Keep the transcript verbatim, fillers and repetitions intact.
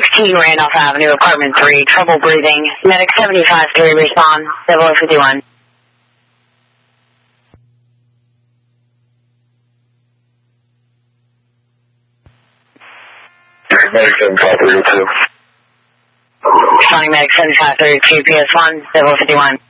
sixteen Randolph Avenue, apartment three, trouble breathing. Medic seventy-five three, respond, double oh fifty-one. Medic seventy-five three oh two. Responding medic seventy-five three two, P S one, double oh fifty-one.